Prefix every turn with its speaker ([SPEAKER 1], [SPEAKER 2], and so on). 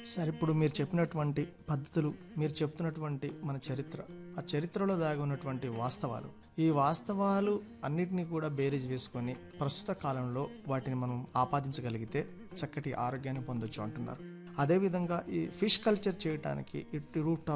[SPEAKER 1] Sir ఇప్పుడు మీరు చెప్పినటువంటి పద్ధతులు, మీరు చెప్తున్నటువంటి మన చరిత్ర, ఆ చరిత్రలో దాగి ఉన్నటువంటి వాస్తవాలు, ఈ వాస్తవాలు అన్నిటినీ కూడా బేరీజ్ వేసుకొని ప్రస్తుత కాలంలో వాటిని మనం ఆపాదించగలిగితే చక్కటి ఆరోగ్యాన్ని పొందొచ్చు అంటున్నారు. అదేవిధంగా ఈ ఫిష్ కల్చర్ చేయడానికి ఇటు రూట్